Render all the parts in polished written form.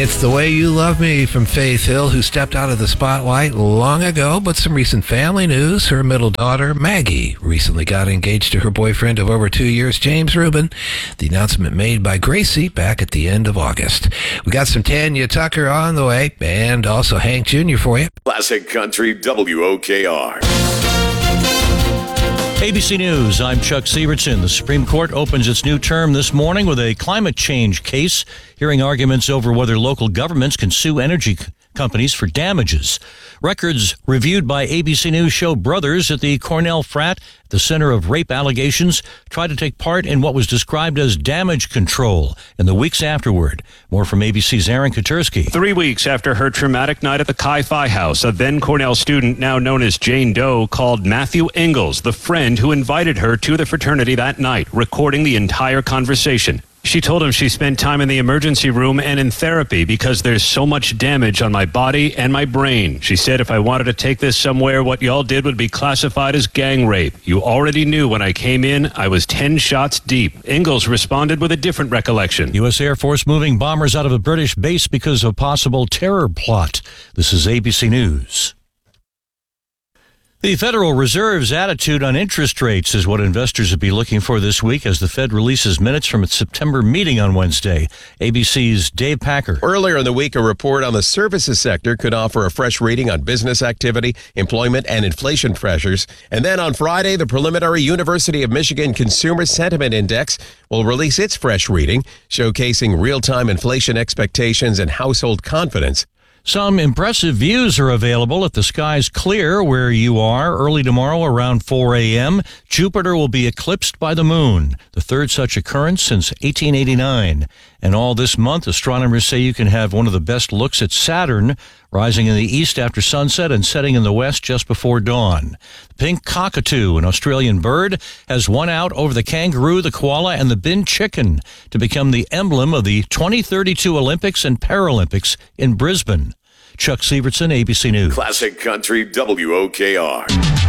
It's The Way You Love Me from Faith Hill, who stepped out of the spotlight long ago, but some recent family news. Her middle daughter, Maggie, recently got engaged to her boyfriend of over 2 years, James Rubin. The announcement made by Gracie back at the end of August. We got some Tanya Tucker on the way, and also Hank Jr. for you. Classic Country WOKR. ABC News, I'm Chuck Severson. The Supreme Court opens its new term this morning with a climate change case, hearing arguments over whether local governments can sue energy companies for damages. Records reviewed by ABC News show brothers at the Cornell frat, the center of rape allegations, tried to take part in what was described as damage control in the weeks afterward. More from ABC's Aaron Katursky. 3 weeks after her traumatic night at the Chi-Phi house, a then Cornell student, now known as Jane Doe, called Matthew Ingalls, the friend who invited her to the fraternity that night, recording the entire conversation. She told him she spent time in the emergency room and in therapy because there's so much damage on my body and my brain. She said if I wanted to take this somewhere, what y'all did would be classified as gang rape. You already knew when I came in, I was 10 shots deep. Ingalls responded with a different recollection. U.S. Air Force moving bombers out of a British base because of possible terror plot. This is ABC News. The Federal Reserve's attitude on interest rates is what investors will be looking for this week as the Fed releases minutes from its September meeting on Wednesday. ABC's Dave Packer. Earlier in the week, a report on the services sector could offer a fresh reading on business activity, employment, and inflation pressures. And then on Friday, the preliminary University of Michigan Consumer Sentiment Index will release its fresh reading, showcasing real-time inflation expectations and household confidence. Some impressive views are available if the sky's clear where you are. Early tomorrow around 4 a.m., Jupiter will be eclipsed by the moon, the third such occurrence since 1889. And all this month, astronomers say you can have one of the best looks at Saturn, rising in the east after sunset and setting in the west just before dawn. The pink cockatoo, an Australian bird, has won out over the kangaroo, the koala, and the bin chicken to become the emblem of the 2032 Olympics and Paralympics in Brisbane. Chuck Severson, ABC News. Classic Country WOKR.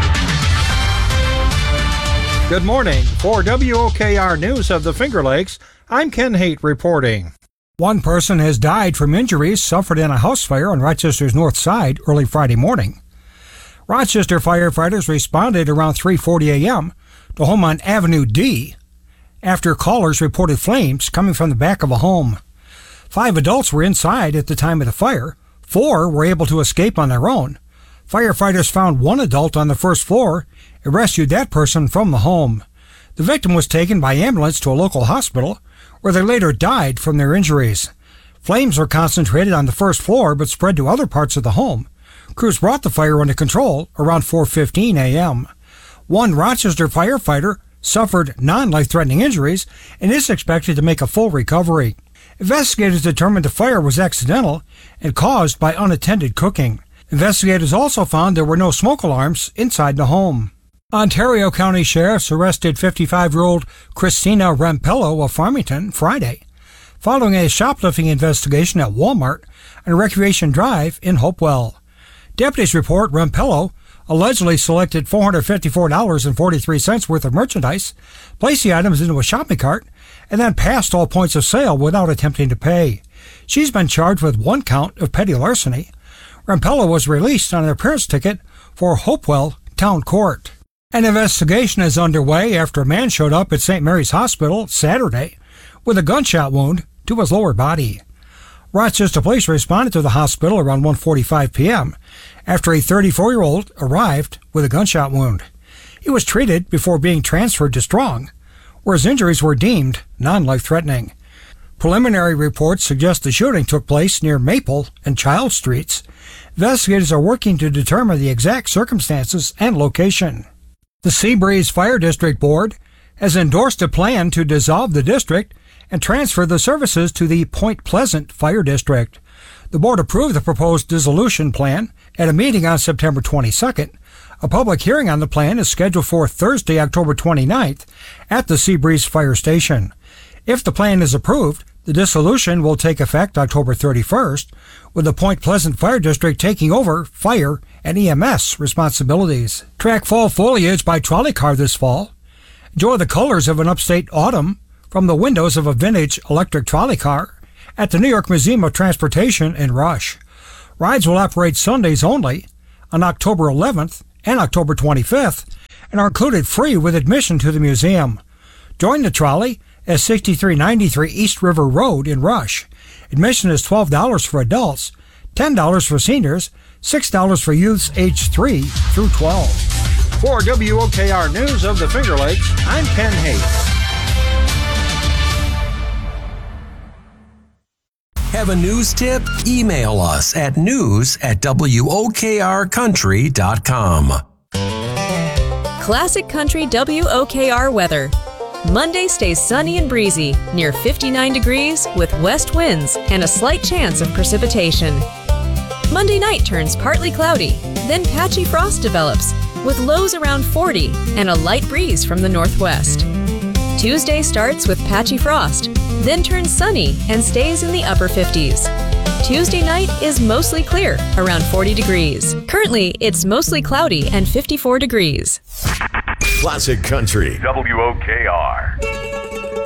Good morning. For WOKR News of the Finger Lakes, I'm Ken Haight reporting. One person has died from injuries suffered in a house fire on Rochester's north side early Friday morning. Rochester firefighters responded around 3:40 a.m. to home on Avenue D after callers reported flames coming from the back of a home. 5 adults were inside at the time of the fire. 4 were able to escape on their own. Firefighters found 1 adult on the first floor and rescued that person from the home. The victim was taken by ambulance to a local hospital, where they later died from their injuries. Flames were concentrated on the first floor but spread to other parts of the home. Crews brought the fire under control around 4:15 a.m. One Rochester firefighter suffered non-life-threatening injuries and is expected to make a full recovery. Investigators determined the fire was accidental and caused by unattended cooking. Investigators also found there were no smoke alarms inside the home. Ontario County Sheriffs arrested 55-year-old Christina Rampello of Farmington Friday, following a shoplifting investigation at Walmart on Recreation Drive in Hopewell. Deputies report Rampello allegedly selected $454.43 worth of merchandise, placed the items into a shopping cart, and then passed all points of sale without attempting to pay. She's been charged with 1 count of petty larceny. Rampello was released on an appearance ticket for Hopewell Town Court. An investigation is underway after a man showed up at St. Mary's Hospital Saturday with a gunshot wound to his lower body. Rochester police responded to the hospital around 1:45 p.m. after a 34-year-old arrived with a gunshot wound. He was treated before being transferred to Strong, where his injuries were deemed non-life-threatening. Preliminary reports suggest the shooting took place near Maple and Child Streets. Investigators are working to determine the exact circumstances and location. The Seabreeze Fire District Board has endorsed a plan to dissolve the district and transfer the services to the Point Pleasant Fire District. The board approved the proposed dissolution plan at a meeting on September 22nd. A public hearing on the plan is scheduled for Thursday, October 29th at the Seabreeze Fire Station. If the plan is approved, the dissolution will take effect October 31st, with the Point Pleasant Fire District taking over fire and EMS responsibilities. Track fall foliage by trolley car this fall. Enjoy the colors of an upstate autumn from the windows of a vintage electric trolley car at the New York Museum of Transportation in Rush. Rides will operate Sundays only on October 11th and October 25th and are included free with admission to the museum. Join the trolley at 6393 East River Road in Rush. Admission is $12 for adults, $10 for seniors, $6 for youths aged 3 through 12. For WOKR News of the Finger Lakes, I'm Ken Hayes. Have a news tip? Email us at news@wokrcountry.com. Classic Country WOKR weather. Monday stays sunny and breezy, near 59 degrees with west winds and a slight chance of precipitation. Monday night turns partly cloudy, then patchy frost develops with lows around 40 and a light breeze from the northwest. Tuesday starts with patchy frost, then turns sunny and stays in the upper 50s. Tuesday night is mostly clear, around 40 degrees. Currently, it's mostly cloudy and 54 degrees. Classic Country WOKR.